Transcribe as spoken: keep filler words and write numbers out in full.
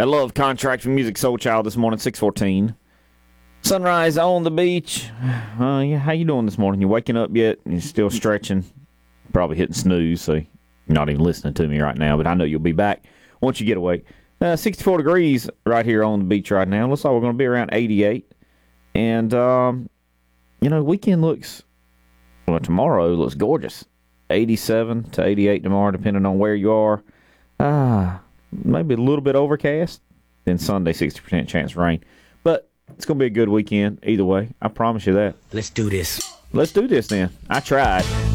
I love Contract for Music Soul Child this morning, six fourteen. Sunrise on the beach. Uh, yeah, how you doing this morning? You waking up yet? You still stretching? Probably hitting snooze, so you're not even listening to me right now, but I know you'll be back once you get awake. Uh, sixty-four degrees right here on the beach right now. Looks like we're going to be around eighty-eight. And, um, you know, weekend looks, well, tomorrow looks gorgeous. eighty-seven to eighty-eight tomorrow, depending on where you are. Ah, maybe a little bit overcast. Then Sunday, sixty percent chance of rain. But it's going to be a good weekend either way. I promise you that. Let's do this. Let's do this then. I tried.